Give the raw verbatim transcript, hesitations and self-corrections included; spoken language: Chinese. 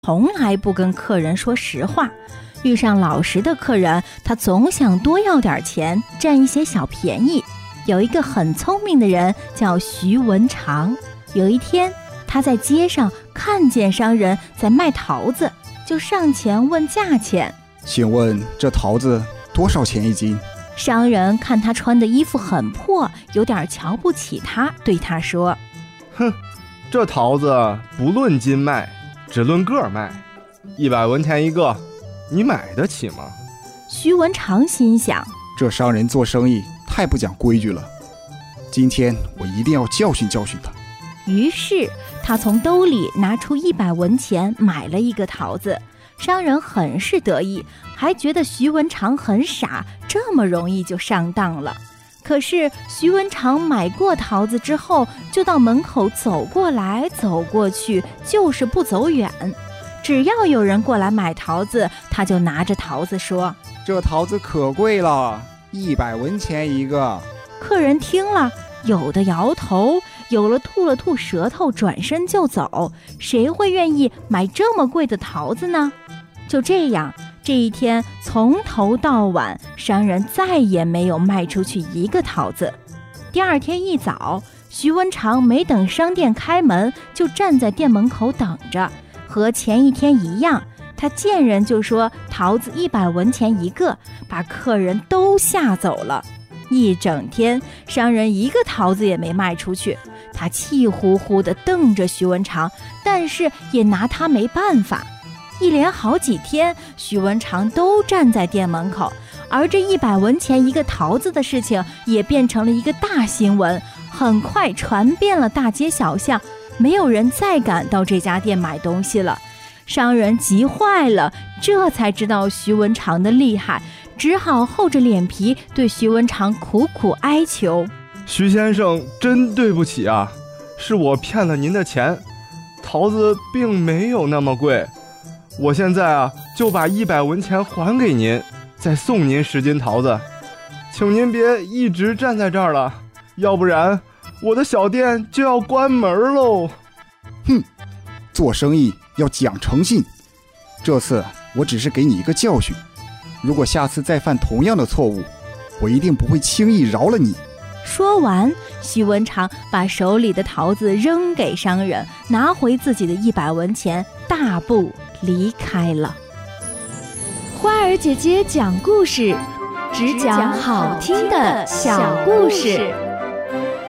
从来不跟客人说实话。遇上老实的客人，他总想多要点钱，占一些小便宜。有一个很聪明的人叫徐文长，有一天他在街上看见商人在卖桃子，就上前问价钱。 请问这桃子多少钱一斤？ 商人看他穿的衣服很破，有点瞧不起他，对他说： 哼，这桃子不论斤卖，只论个卖，一百文钱一个，你买得起吗？ 徐文长心想， 这商人做生意太不讲规矩了，今天我一定要教训教训他。 于是他从兜里拿出一百文钱买了一个桃子。商人很是得意，还觉得徐文长很傻，这么容易就上当了。可是徐文长买过桃子之后，就到门口走过来走过去，就是不走远。只要有人过来买桃子，他就拿着桃子说： 这桃子可贵了，一百文钱一个。 客人听了，有的摇头，有了吐了吐舌头，转身就走。谁会愿意买这么贵的桃子呢？就这样，这一天从头到晚，商人再也没有卖出去一个桃子。第二天一早，徐文长没等商店开门，就站在店门口等着。和前一天一样，他见人就说桃子一百文钱一个，把客人都吓走了。一整天，商人一个桃子也没卖出去。他气呼呼地瞪着徐文长，但是也拿他没办法。一连好几天，徐文长都站在店门口，而这一百文钱一个桃子的事情也变成了一个大新闻，很快传遍了大街小巷，没有人再敢到这家店买东西了。商人急坏了，这才知道徐文长的厉害，只好厚着脸皮对徐文长苦苦哀求： 徐先生，真对不起啊，是我骗了您的钱，桃子并没有那么贵。我现在啊，就把一百文钱还给您，再送您十斤桃子，请您别一直站在这儿了，要不然我的小店就要关门喽。 哼，做生意要讲诚信，这次我只是给你一个教训，如果下次再犯同样的错误，我一定不会轻易饶了你。 说完，徐文长把手里的桃子扔给商人，拿回自己的一百文钱，大步离开了。 花儿姐姐讲故事，只讲好听的小故事。